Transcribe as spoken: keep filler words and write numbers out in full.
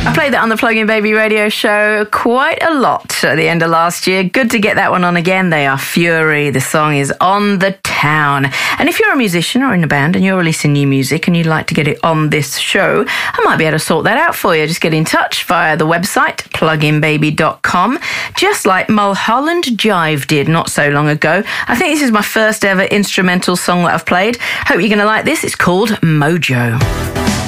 I played that on the Plug-in Baby radio show quite a lot at the end of last year. Good to get that one on again. They are Fury. The song is On the Town. And if you're a musician or in a band and you're releasing new music and you'd like to get it on this show, I might be able to sort that out for you. Just get in touch via the website, plug in baby dot com, just like Mulholland Jive did not so long ago. I think this is my first ever instrumental song that I've played. Hope you're going to like this. It's called Mojo.